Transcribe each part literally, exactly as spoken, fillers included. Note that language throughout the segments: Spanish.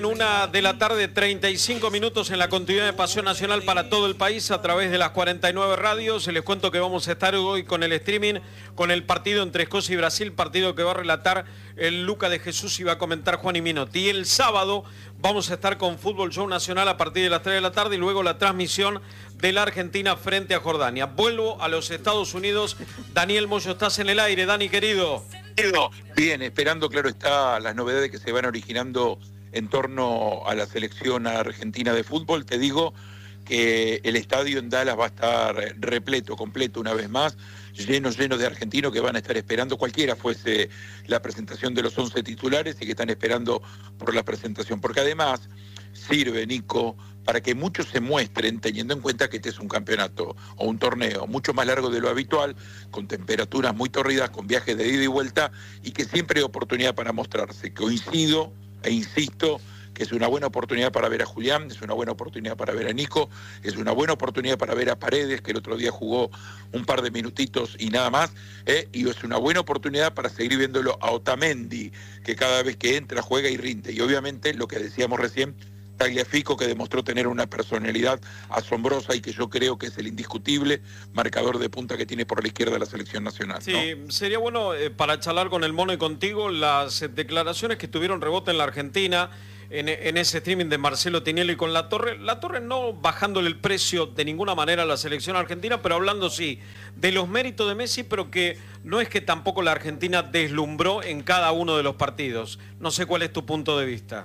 Una de la tarde, treinta y cinco minutos en la continuidad de Pasión Nacional para todo el país a través de las cuarenta y nueve radios. Les cuento que vamos a estar hoy con el streaming, con el partido entre Escocia y Brasil, partido que va a relatar el Luca de Jesús y va a comentar Juan y Minotti. Y el sábado vamos a estar con Fútbol Show Nacional a partir de las tres de la tarde y luego la transmisión de la Argentina frente a Jordania. Vuelvo a los Estados Unidos. Daniel Moyo, estás en el aire. Dani, querido. Bien, esperando, claro está, las novedades que se van originando en torno a la selección argentina de fútbol. Te digo que el estadio en Dallas va a estar repleto, completo una vez más, lleno, lleno de argentinos que van a estar esperando, cualquiera fuese la presentación de los once titulares y que están esperando por la presentación. Porque además sirve, Nico, para que muchos se muestren teniendo en cuenta que este es un campeonato o un torneo mucho más largo de lo habitual, con temperaturas muy torridas, con viajes de ida y vuelta, y que siempre hay oportunidad para mostrarse. Coincido e insisto que es una buena oportunidad para ver a Julián, es una buena oportunidad para ver a Nico, es una buena oportunidad para ver a Paredes, que el otro día jugó un par de minutitos y nada más, ¿eh? Y es una buena oportunidad para seguir viéndolo a Otamendi, que cada vez que entra juega y rinde. Y obviamente lo que decíamos recién, Tagliafico, que demostró tener una personalidad asombrosa y que yo creo que es el indiscutible marcador de punta que tiene por la izquierda la selección nacional, Sí, ¿no? Sería bueno eh, para charlar con el Mono y contigo las eh, declaraciones que tuvieron rebote en la Argentina en, en ese streaming de Marcelo Tinelli con La Torre. La Torre no bajándole el precio de ninguna manera a la selección argentina, pero hablando sí de los méritos de Messi, pero que no es que tampoco la Argentina deslumbró en cada uno de los partidos. No sé cuál es tu punto de vista.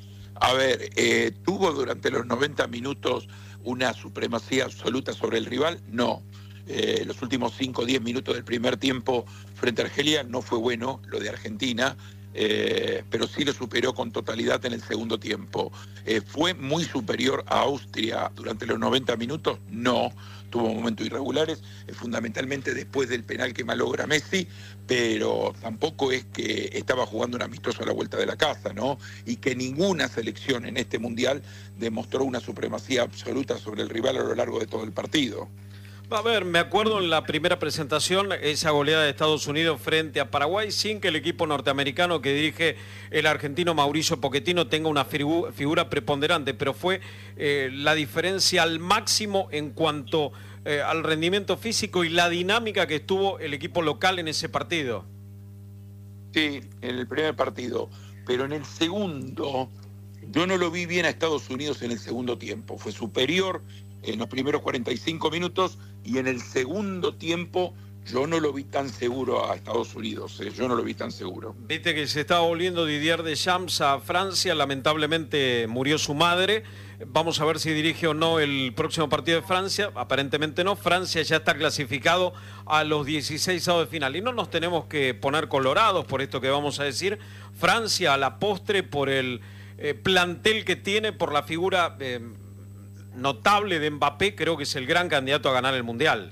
A ver, eh, ¿tuvo durante los noventa minutos una supremacía absoluta sobre el rival? No. Eh, los últimos cinco o diez minutos del primer tiempo frente a Argelia no fue bueno lo de Argentina, eh, pero sí lo superó con totalidad en el segundo tiempo. Eh, ¿Fue muy superior a Austria durante los noventa minutos? No. Tuvo momentos irregulares, eh, fundamentalmente después del penal que malogra Messi, pero tampoco es que estaba jugando un amistoso a la vuelta de la casa, ¿no? Y que ninguna selección en este Mundial demostró una supremacía absoluta sobre el rival a lo largo de todo el partido. A ver, me acuerdo en la primera presentación, esa goleada de Estados Unidos frente a Paraguay, sin que el equipo norteamericano que dirige el argentino Mauricio Pochettino tenga una figu- figura preponderante, pero fue eh, la diferencia al máximo en cuanto eh, al rendimiento físico y la dinámica que tuvo el equipo local en ese partido. Sí, en el primer partido, pero en el segundo, yo no lo vi bien a Estados Unidos en el segundo tiempo, fue superior en los primeros cuarenta y cinco minutos y en el segundo tiempo yo no lo vi tan seguro a Estados Unidos, eh, yo no lo vi tan seguro. Viste que se estaba volviendo Didier Deschamps a Francia, lamentablemente murió su madre, vamos a ver si dirige o no el próximo partido de Francia, aparentemente no, Francia ya está clasificado a los dieciséis de final y no nos tenemos que poner colorados por esto que vamos a decir, Francia a la postre por el eh, plantel que tiene, por la figura Eh, notable de Mbappé, creo que es el gran candidato a ganar el Mundial.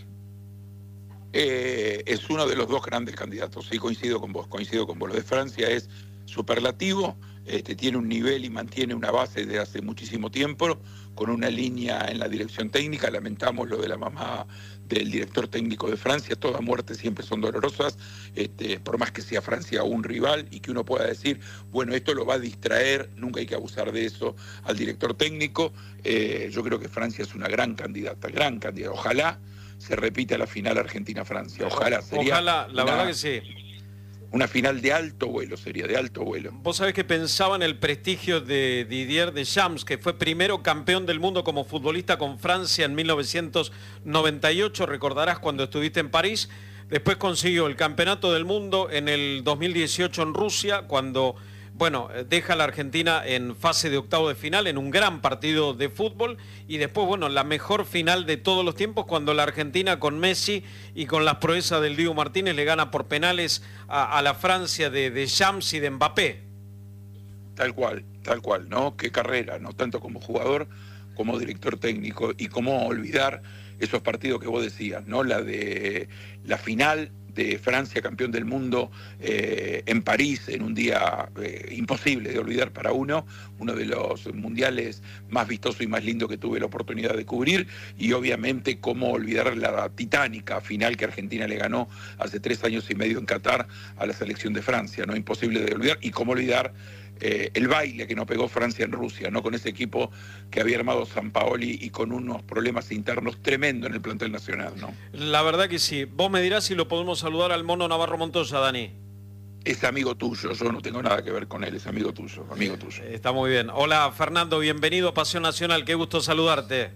Eh, es uno de los dos grandes candidatos, sí, coincido con vos, coincido con vos. Lo de Francia es superlativo, este, tiene un nivel y mantiene una base de hace muchísimo tiempo, con una línea en la dirección técnica. Lamentamos lo de la mamá del director técnico de Francia, todas muertes siempre son dolorosas, este, por más que sea Francia un rival y que uno pueda decir, bueno, esto lo va a distraer, nunca hay que abusar de eso al director técnico. Eh, yo creo que Francia es una gran candidata, gran candidata. Ojalá se repita la final Argentina-Francia, ojalá, sería Ojalá, la una, verdad que sí. Una final de alto vuelo, sería de alto vuelo. Vos sabés que pensaba en el prestigio de Didier Deschamps, que fue primero campeón del mundo como futbolista con Francia en mil novecientos noventa y ocho, recordarás cuando estuviste en París, después consiguió el campeonato del mundo en el dos mil dieciocho en Rusia, cuando, bueno, deja a la Argentina en fase de octavo de final, en un gran partido de fútbol, y después, bueno, la mejor final de todos los tiempos, cuando la Argentina con Messi y con las proezas del Diego Martínez le gana por penales a, a la Francia de, de Deschamps y de Mbappé. Tal cual, tal cual, ¿no? Qué carrera, ¿no? Tanto como jugador como director técnico, y cómo olvidar esos partidos que vos decías, ¿no? La de la final de Francia, campeón del mundo, eh, en París, en un día eh, imposible de olvidar para uno, uno de los mundiales más vistosos y más lindos que tuve la oportunidad de cubrir, y obviamente cómo olvidar la titánica final que Argentina le ganó hace tres años y medio en Qatar a la selección de Francia, ¿no? Imposible de olvidar, y cómo olvidar eh, el baile que nos pegó Francia en Rusia, ¿no? Con ese equipo que había armado Sampaoli y con unos problemas internos tremendos en el plantel nacional, ¿no? La verdad que sí. Vos me dirás si lo podemos saludar al Mono Navarro Montoya, Dani. Es amigo tuyo, yo no tengo nada que ver con él, es amigo tuyo, amigo tuyo. Está muy bien. Hola, Fernando, bienvenido a Pasión Nacional, qué gusto saludarte.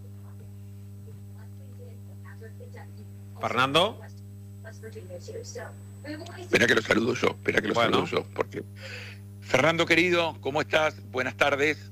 ¿Fernando? Espera que lo saludo yo, espera que lo bueno. saludo yo, porque... Fernando querido, ¿cómo estás? Buenas tardes.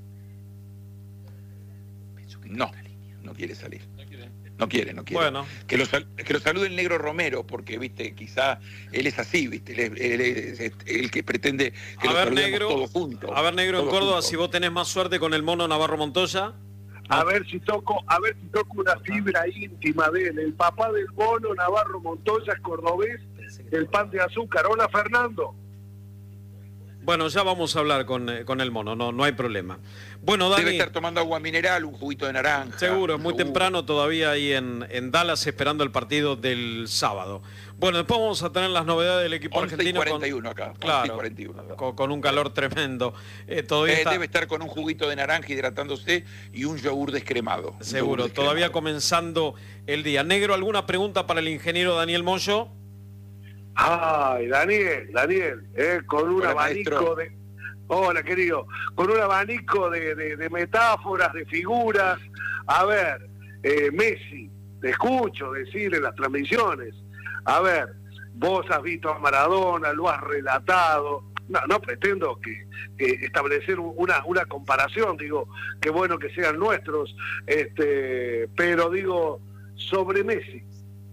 No, no quiere salir. No quiere, no quiere. Bueno. Que lo, que lo salude el negro Romero, porque, viste, quizá él es así, viste, él, él, él es el que pretende que a lo ver, saludemos negro, todos juntos. A ver, negro, en Córdoba, juntos. Si vos tenés más suerte con el Mono Navarro Montoya. A ver si toco, a ver si toco una fibra íntima de él. El papá del Mono Navarro Montoya es cordobés, el pan de azúcar. Hola, Fernando. Bueno, ya vamos a hablar con, eh, con el Mono, no, no hay problema. Bueno, Dani, debe estar tomando agua mineral, un juguito de naranja. Seguro, muy seguro. temprano todavía ahí en, en Dallas esperando el partido del sábado. Bueno, después vamos a tener las novedades del equipo once argentino. y cuarenta y uno con, acá. Claro, once y cuarenta y uno acá. Con, con un calor tremendo. Eh, todavía eh, está... Debe estar con un juguito de naranja hidratándose y un yogur descremado. Seguro, yogur todavía descremado. Comenzando el día. Negro, ¿alguna pregunta para el ingeniero Daniel Moyo? Ay, Daniel, Daniel, eh, con un Hola, abanico maestro. de... Hola, querido. Con un abanico de, de, de metáforas, de figuras. A ver, eh, Messi, te escucho decir en las transmisiones. A ver, vos has visto a Maradona, lo has relatado. No, no pretendo que, que establecer una, una comparación, digo, qué bueno que sean nuestros, este, pero digo, sobre Messi.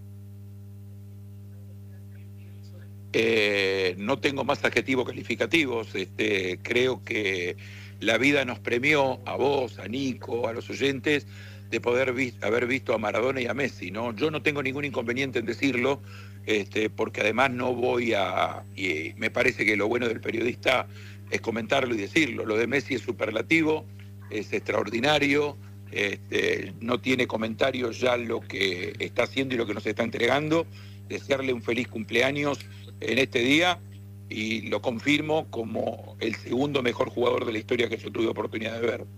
Eh, no tengo más adjetivos calificativos. Este, creo que la vida nos premió a vos, a Nico, a los oyentes, de poder vi- haber visto a Maradona y a Messi, ¿no? Yo no tengo ningún inconveniente en decirlo, este, porque además no voy a... Y me parece que lo bueno del periodista es comentarlo y decirlo. Lo de Messi es superlativo, es extraordinario, este, no tiene comentarios ya lo que está haciendo y lo que nos está entregando. Desearle un feliz cumpleaños en este día y lo confirmo como el segundo mejor jugador de la historia que yo tuve oportunidad de ver.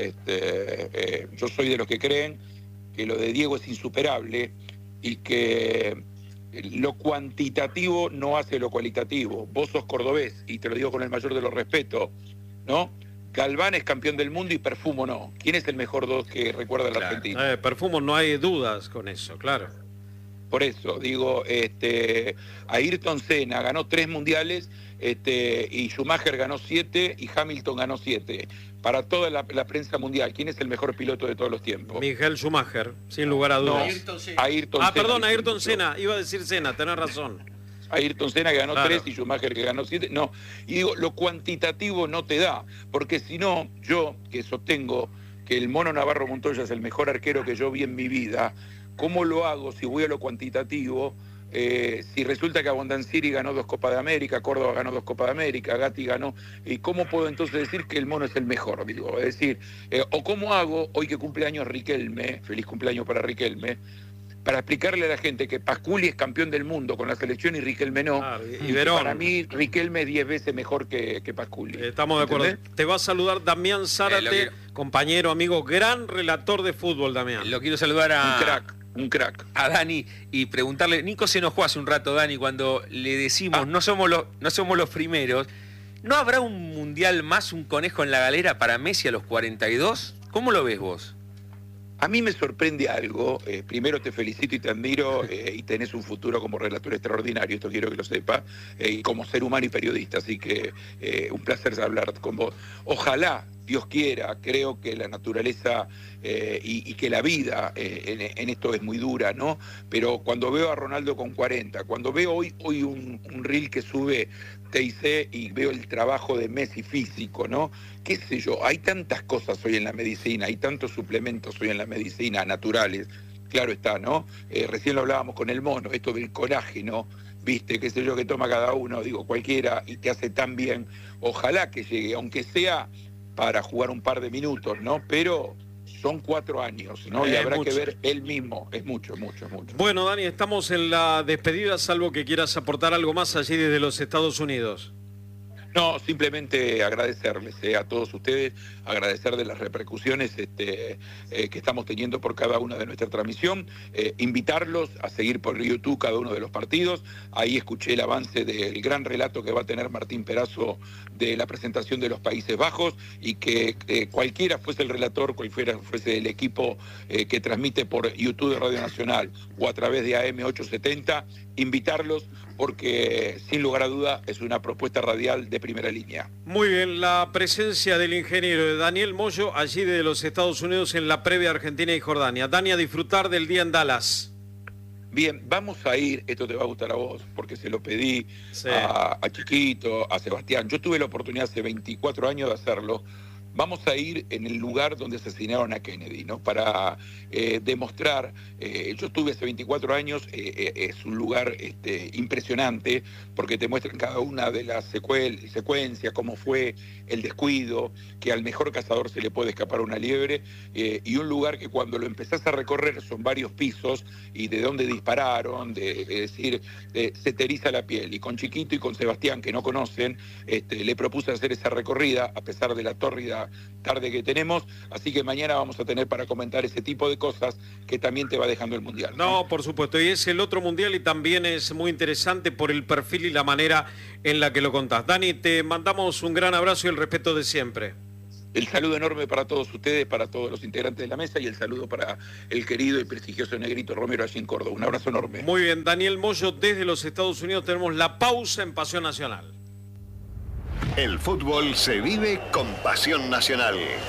Este, eh, yo soy de los que creen que lo de Diego es insuperable y que lo cuantitativo no hace lo cualitativo. Vos sos cordobés y te lo digo con el mayor de los respetos, ¿no? Galván es campeón del mundo y Perfumo no. ¿Quién es el mejor dos que recuerda la Claro. Argentina? Eh, Perfumo, no hay dudas con eso, claro. Por eso, digo, este, Ayrton Senna ganó tres mundiales, este, y Schumacher ganó siete y Hamilton ganó siete. Para toda la, la prensa mundial, ¿quién es el mejor piloto de todos los tiempos? Miguel Schumacher, sin lugar a dudas. No, Ayrton Senna. Ayrton ah, Senna, perdón, dice Ayrton mucho. Senna, iba a decir Senna, tenés razón. Ayrton Senna que ganó Claro. tres y Schumacher que ganó siete. No, y digo, lo cuantitativo no te da, porque si no, yo que sostengo que el Mono Navarro Montoya es el mejor arquero que yo vi en mi vida, ¿cómo lo hago si voy a lo cuantitativo? Eh, si resulta que Abondancieri ganó dos Copas de América, Córdoba ganó dos Copas de América, Gatti ganó, ¿y cómo puedo entonces decir que el Mono es el mejor? Digo, es decir, eh, o cómo hago, hoy que cumpleaños Riquelme, feliz cumpleaños para Riquelme, para explicarle a la gente que Pasculi es campeón del mundo con la selección y Riquelme no. Claro, y- y y que Verón. para mí Riquelme es diez veces mejor que, que Pasculi. Eh, Estamos de acuerdo. ¿Entendés? Te va a saludar Damián Zárate, Eh, lo quiero- compañero, amigo, gran relator de fútbol, Damián. Lo quiero saludar a, Un crack, un crack. a Dani y preguntarle, Nico se enojó hace un rato, Dani, cuando le decimos Ah. no somos los, no somos los primeros. ¿No habrá un mundial más, un conejo en la galera para Messi a los cuarenta y dos? ¿Cómo lo ves vos? A mí me sorprende algo. Eh, primero te felicito y te admiro, eh, y tenés un futuro como relator extraordinario, esto quiero que lo sepa, eh, y como ser humano y periodista, así que eh, un placer hablar con vos. Ojalá, Dios quiera, creo que la naturaleza eh, y, y que la vida eh, en, en esto es muy dura, ¿no? Pero cuando veo a Ronaldo con cuarenta, cuando veo hoy, hoy un, un reel que sube T I C y veo el trabajo de Messi físico, ¿no? Qué sé yo, hay tantas cosas hoy en la medicina, hay tantos suplementos hoy en la medicina naturales, claro está, ¿no? Eh, recién lo hablábamos con el Mono, esto del colágeno, viste, qué sé yo, que toma cada uno, digo, cualquiera, y te hace tan bien. Ojalá que llegue, aunque sea para jugar un par de minutos, ¿no? Pero son cuatro años, ¿no? Y Es habrá mucho. que ver él mismo, es mucho, mucho, mucho. Bueno, Dani, estamos en la despedida, salvo que quieras aportar algo más allí desde los Estados Unidos. No, simplemente agradecerles eh, a todos ustedes, agradecer de las repercusiones este, eh, que estamos teniendo por cada una de nuestra transmisión, eh, invitarlos a seguir por YouTube cada uno de los partidos. Ahí escuché el avance del gran relato que va a tener Martín Perazo de la presentación de los Países Bajos, y que eh, cualquiera fuese el relator, cualquiera fuese el equipo eh, que transmite por YouTube de Radio Nacional o a través de A M ochocientos setenta, invitarlos porque sin lugar a duda es una propuesta radial de primera línea. Muy bien, la presencia del ingeniero de Daniel Moyo allí de los Estados Unidos en la previa Argentina y Jordania. Dani, a disfrutar del día en Dallas. Bien, vamos a ir, esto te va a gustar a vos, porque se lo pedí sí. a, a Chiquito, a Sebastián. Yo tuve la oportunidad hace veinticuatro años de hacerlo. Vamos a ir en el lugar donde asesinaron a Kennedy, ¿no? Para eh, demostrar, eh, yo estuve hace veinticuatro años, eh, eh, es un lugar este, impresionante, porque te muestran cada una de las secuel- secuencias, cómo fue el descuido, que al mejor cazador se le puede escapar una liebre, eh, y un lugar que cuando lo empezás a recorrer son varios pisos, y de dónde dispararon, de, es decir, de, se te eriza la piel. Y con Chiquito y con Sebastián, que no conocen, este, le propuse hacer esa recorrida, a pesar de la tórrida tarde que tenemos, así que mañana vamos a tener para comentar ese tipo de cosas que también te va dejando el Mundial. No, no, por supuesto, y es el otro Mundial y también es muy interesante por el perfil y la manera en la que lo contás. Dani, te mandamos un gran abrazo y el respeto de siempre. El saludo enorme para todos ustedes, para todos los integrantes de la mesa, y el saludo para el querido y prestigioso Negrito Romero allí en Córdoba. Un abrazo enorme. Muy bien, Daniel Moyo desde los Estados Unidos. Tenemos la pausa en Pasión Nacional. El fútbol se vive con Pasión Nacional.